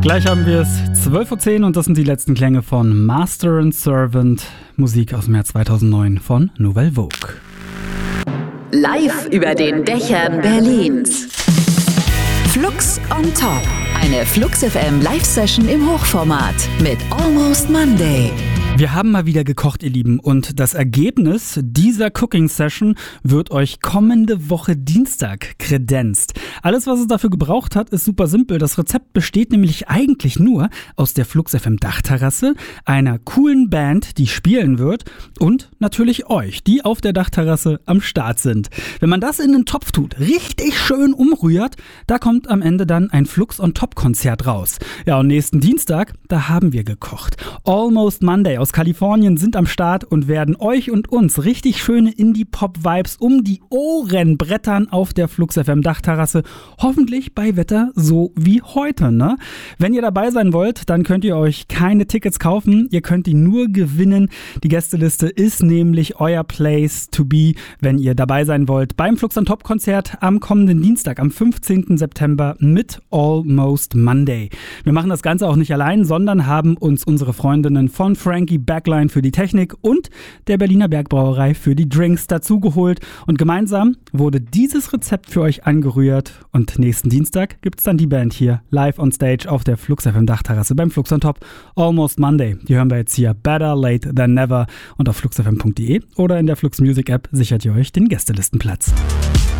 Gleich haben wir es 12.10 Uhr und das sind die letzten Klänge von Master and Servant, Musik aus dem Jahr 2009 von Nouvelle Vogue. Live über den Dächern Berlins. Flux on Top. Eine Flux FM Live-Session im Hochformat mit Almost Monday. Wir haben mal wieder gekocht, ihr Lieben, und das Ergebnis dieser Cooking-Session wird euch kommende Woche Dienstag kredenzt. Alles, was es dafür gebraucht hat, ist super simpel. Das Rezept besteht nämlich eigentlich nur aus der Flux FM Dachterrasse, einer coolen Band, die spielen wird, und natürlich euch, die auf der Dachterrasse am Start sind. Wenn man das in den Topf tut, richtig schön umrührt, da kommt am Ende dann ein Flux on Top Konzert raus. Ja, und nächsten Dienstag, da haben wir gekocht. Almost Monday aus Kalifornien sind am Start und werden euch und uns richtig schöne Indie-Pop-Vibes um die Ohren brettern auf der Flux FM Dachterrasse. Hoffentlich bei Wetter so wie heute, ne? Wenn ihr dabei sein wollt, dann könnt ihr euch keine Tickets kaufen. Ihr könnt die nur gewinnen. Die Gästeliste ist nämlich euer Place to be, wenn ihr dabei sein wollt beim Flux on Top Konzert am kommenden Dienstag, am 15. September mit Almost Monday. Wir machen das Ganze auch nicht allein, sondern haben uns unsere Freundinnen von Frankie Backline für die Technik und der Berliner Bergbrauerei für die Drinks dazugeholt. Und gemeinsam wurde dieses Rezept für euch angerührt. Und nächsten Dienstag gibt's dann die Band hier live on stage auf der Flux FM Dachterrasse beim Flux on Top. Almost Monday. Die hören wir jetzt hier. Better late than never. Und auf fluxfm.de oder in der Flux Music App sichert ihr euch den Gästelistenplatz.